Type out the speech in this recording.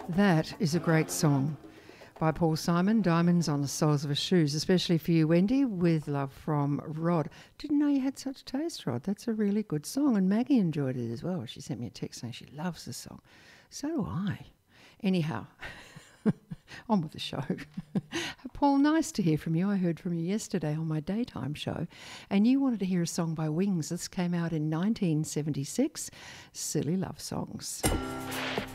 That is a great song by Paul Simon, Diamonds on the Soles of His Shoes, especially for you, Wendy, with love from Rod. Didn't know you had such taste, Rod. That's a really good song, and Maggie enjoyed it as well. She sent me a text saying she loves the song. So do I. Anyhow, on with the show. Paul, nice to hear from you. I heard from you yesterday on my daytime show, and you wanted to hear a song by Wings. This came out in 1976, Silly Love Songs.